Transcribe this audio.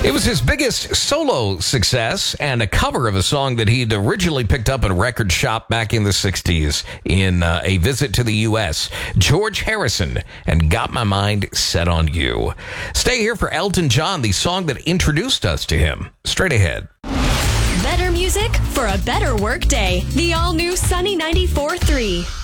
It was his biggest solo success and a cover of a song that he'd originally picked up in a record shop back in the 60s in a visit to the U.S. George Harrison and Got My Mind Set on You. Stay here for Elton John, the song that introduced us to him. Straight ahead. Better music for a better work day. The all-new Sunny 94.3.